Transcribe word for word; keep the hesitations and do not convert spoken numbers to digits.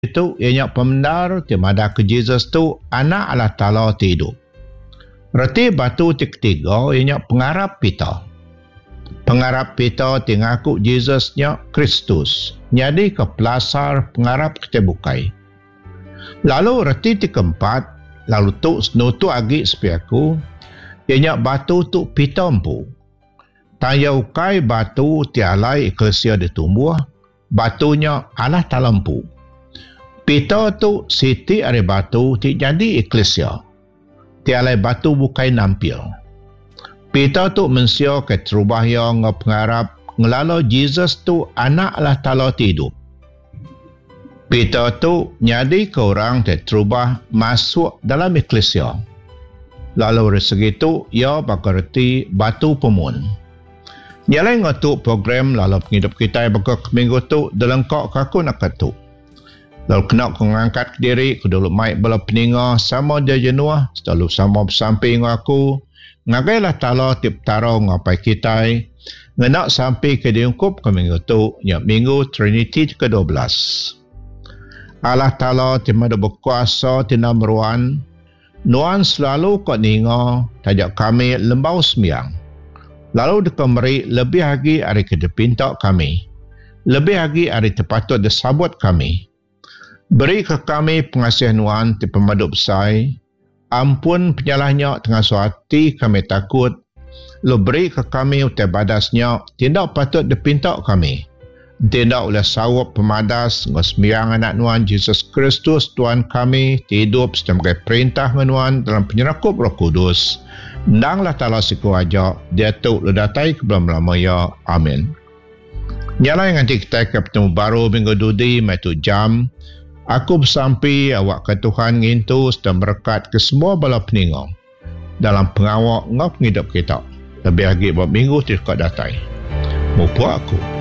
itu ianya pembenar ti mada ke Jesus tu anak Allah Ta'ala ti hidup. Reti batu ti ketiga ianya pengarap kita. Pengarap kita ti ngaku Jesusnya Kristus. Jadi kepelasar pengarap kita bukai. Lalu reti ti keempat, lalu tu senutu agi sepiaku, ianya batu tu pita empu. Tanya ukai batu ti alai eklesia ditumbuh, batunya Allah Ta'ala empu. Pita tu siti ari batu ti jadi eklesia. Ti alai batu bukai nampil. Pita tu mensio ke terubah yang pengarap ngelalo Jesus tu anak Allah Ta'ala ti hidup. Pita tu nyadi ke orang te terubah masuk dalam eklesia. Lalu dari segitu ia bakarti batu pemun. Nyalai ngatu program lalu penghidup kita baka minggu tu delengkok kaku nak katu. Lalu kena mengangkat diri ke dulu mai bala peninga sama dia jenuah selalu sama bersamping aku. Ngagailah Ta'ala tip taro ngapai kita ngenak sampai ke diungkup ke minggu tu nya minggu Trinity ke dua belas. Allah Ta'ala timada berkuasa ti namruan nuan selalu kau ninga tajak kami lembau sembiang. Lalu dikemeri lebih lagi hari kedepintak kami. Lebih lagi hari terpatut disabut kami. Beri ke kami pengasihan nuan ti pemadu besar. Ampun penyalahnya tengah suhati kami takut. Lu beri ke kami utai badasnya tidak patut dipintak kami. Tidak oleh sawap pemadas ngesmiang anak nuan Jesus Kristus Tuhan kami hidup sebagai perintah nuan dalam penyerakup Roh Kudus. Ndanglah Ta'ala siku aja dia tu ledatai ke belum lama ya. Amin. Nyala yang nanti kita ke bertemu baru minggu dudi maitu jam. Aku bersampi awak ke Tuhan ngintu dan berkat ke semua bala peninga dalam pengawak ngap hidup kita. Lebih lagi buat minggu tidak datai. Mupu aku.